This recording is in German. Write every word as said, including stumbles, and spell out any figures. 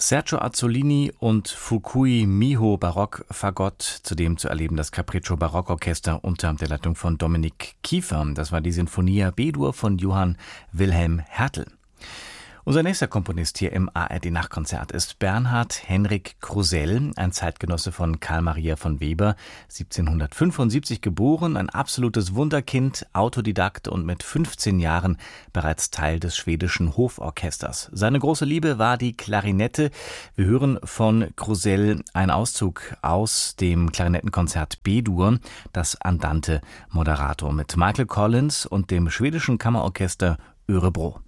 Sergio Azzolini und Fukui Miho Barock-Fagott, zudem zu erleben das Capriccio Barockorchester unter der Leitung von Dominik Kiefer. Das war die Sinfonia B-Dur von Johann Wilhelm Hertel. Unser nächster Komponist hier im A R D-Nachtkonzert ist Bernhard Henrik Krusell, ein Zeitgenosse von Karl Maria von Weber, siebzehnhundertfünfundsiebzig geboren, ein absolutes Wunderkind, Autodidakt und mit fünfzehn Jahren bereits Teil des schwedischen Hoforchesters. Seine große Liebe war die Klarinette. Wir hören von Krusell einen Auszug aus dem Klarinettenkonzert B-Dur, das Andante Moderato mit Michael Collins und dem schwedischen Kammerorchester Örebro.